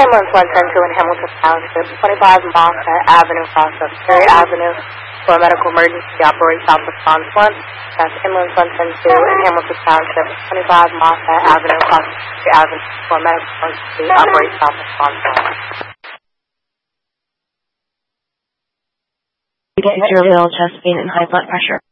ambulance 110 in Hamilton Township, 25 Moffett Avenue, across Perry Avenue, for a medical emergency, operate South Response 1. That's ambulance 110 in Hamilton Township, 25 Moffett Avenue, across Perry Avenue, for a medical emergency, operate South Response 1. Your real chest pain and high blood pressure.